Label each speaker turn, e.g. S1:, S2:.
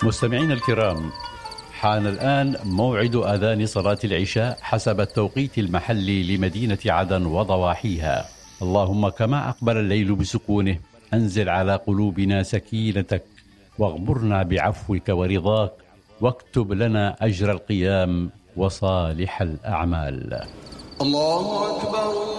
S1: مستمعينا الكرام، حان الآن موعد أذان صلاة العشاء حسب التوقيت المحلي لمدينة عدن وضواحيها. اللهم كما أقبل الليل بسكونه أنزل على قلوبنا سكينتك، واغمرنا بعفوك ورضاك، واكتب لنا أجر القيام وصالح الأعمال.
S2: الله أكبر.